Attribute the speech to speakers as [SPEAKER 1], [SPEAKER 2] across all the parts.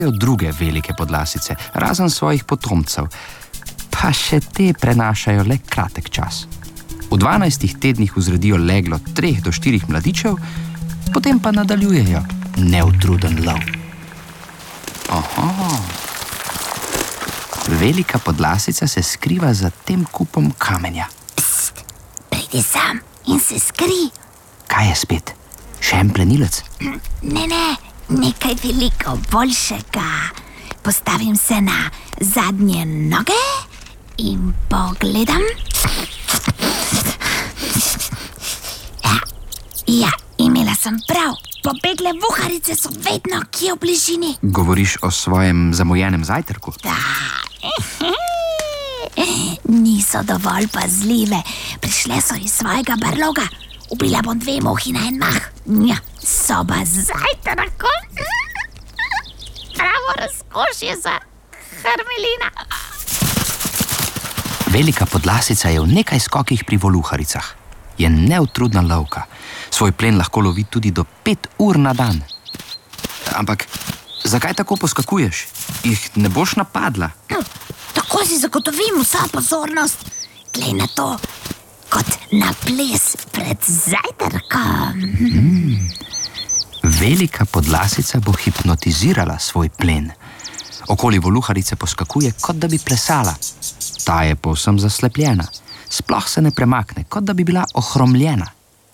[SPEAKER 1] druge velike podlasice, razen svojih potomcev, pa še te prenašajo le kratek čas. V 12 tednih vzredijo leglo 3 do 4 mladičev, potem pa nadaljujejo neutruden lov. Oho. Velika podlasica se skriva za tem kupom kamenja.
[SPEAKER 2] Pst, pridi sam in se skri.
[SPEAKER 1] Kaj je spet? Še en plenilec?
[SPEAKER 2] Ne, nekaj veliko boljšega. Postavim se na zadnje noge in pogledam. Ja, imela sem prav. Pobegle vuharice so vedno kje v bližini.
[SPEAKER 1] Govoriš o svojem zamujenem zajtrku?
[SPEAKER 2] Da. Niso dovolj pazljive. Prišle so iz svojega brloga. Ubila bom 2 muhi na en mah. Ja, soba z zajtrkom. Pravo razkošje za Hermelina.
[SPEAKER 1] Velika podlasica je v nekaj skokih pri voluharicah. Je neutrudna lovka. Svoj plen lahko lovi tudi do 5 ur na dan. Ampak zakaj tako poskakuješ? Jih ne boš napadla?
[SPEAKER 2] Tako si zagotovim vsa pozornost. Glej na to, kot na ples pred zajtrkom.
[SPEAKER 1] Velika podlasica bo hipnotizirala svoj plen. Okoli voluharice poskakuje, kot da bi plesala. Ta je povsem zaslepljena. Sploh se ne premakne, kot da bi bila ohromljena.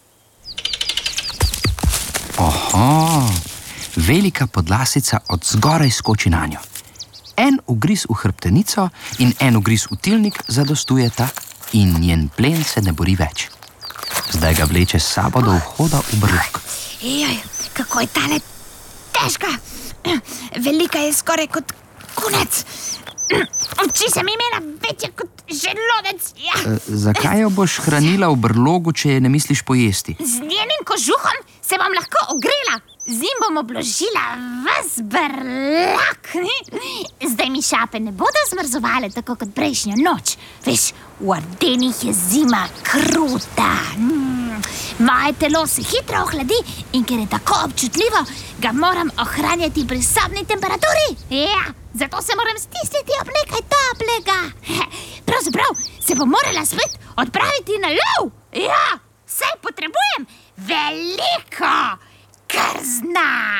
[SPEAKER 1] Oho, velika podlasica od zgoraj skoči nanjo. En ugriz v hrbtenico in en ugriz v tilnik zadostujeta in njen plen se ne bori več. Zdaj ga vleče s sabo do vhoda v brlog.
[SPEAKER 2] Joj, kako je tale težka. Velika je skoraj kot kunec. Oči sem imela večje kot želodec. Ja.
[SPEAKER 1] Zakaj jo boš hranila v brlogu, če je ne misliš pojesti?
[SPEAKER 2] Z njenim kožuhom se bom lahko ogrela. Z njim bom obložila ves brlog. Zdaj mi šape ne bodo zmrzovale tako kot prejšnjo noč. Veš, v Ardenih je zima kruta. Moje telo se hitro ohladi in ker je tako občutljivo, ga moram ohranjati pri sobni temperaturi. Ja, zato se moram stisniti ob nekaj toplega. Pravzaprav se bom morala spet odpraviti na lov. Ja, saj potrebujem veliko krzna.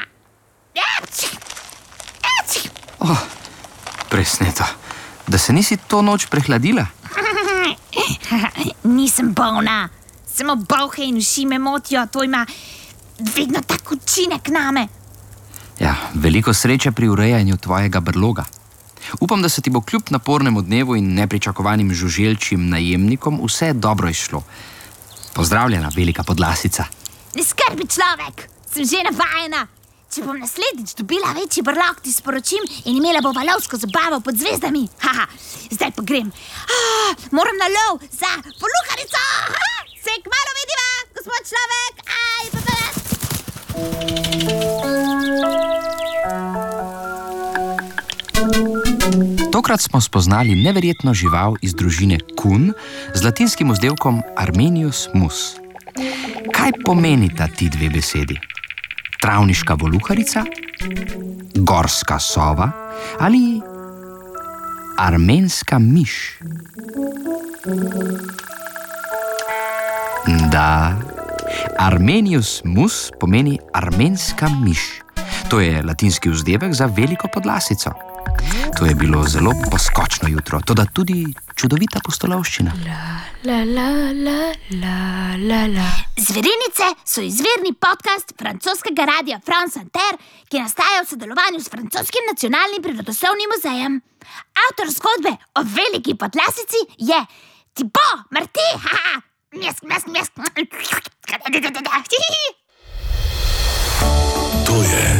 [SPEAKER 1] Presneto, da se nisi to noč prehladila?
[SPEAKER 2] Nisem bolna. Samo bolhe in uši me motijo, to ima vedno tak učinek name.
[SPEAKER 1] Ja, veliko sreče pri urejanju tvojega brloga. Upam, da se ti bo kljub napornemu dnevu in nepričakovanim žuželčjim najemnikom vse dobro izšlo. Pozdravljena, velika podlasica.
[SPEAKER 2] Ne skrbi, človek, sem že navajena. Če bom naslednjič dobila večji brlog, ti sporočim in imela bo valovsko zabavo pod zvezdami. Zdaj pa grem. Moram na lov za voluharico. Se kmalu vidiva, gospod človek.
[SPEAKER 1] Tokrat smo spoznali neverjetno žival iz družine kun z latinskim vzdevkom Armenius mus. Kaj pomenita ti 2 besedi? Travniška voluharica, gorska sova ali armenska miš? Da, Armenius mus pomeni armenska miš. To je latinski vzdevek za veliko podlasico. To je bilo zelo poskočno jutro, toda tudi čudovita pustolovščina.
[SPEAKER 2] Zverinice so izvirni podcast francoskega radia France Inter, ki nastaja v sodelovanju s francoskim nacionalnim prirodoslovnim muzejem. Avtor zgodbe o veliki podlasici je Thibaut Marty.
[SPEAKER 3] To je